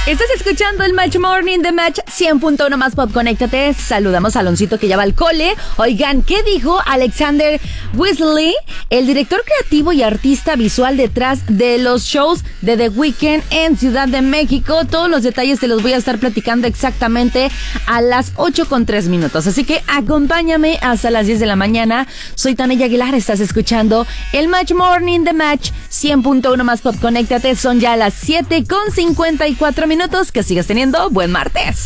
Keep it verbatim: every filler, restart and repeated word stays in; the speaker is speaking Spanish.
Estás escuchando el Match Morning de Match cien punto uno más Pop. Conéctate. Saludamos a Aloncito que ya va al cole. Oigan, ¿qué dijo Alexander Weasley, el director creativo y artista visual detrás de los shows de The Weeknd en Ciudad de México? Todos los detalles te los voy a estar platicando exactamente a las ocho con tres minutos. Así que acompáñame hasta las diez de la mañana. Soy Tania Aguilar. Estás escuchando el Match Morning de Match cien punto uno más Pop. Conéctate. Son ya las siete con cincuenta y cuatro minutos. Que sigas teniendo buen martes.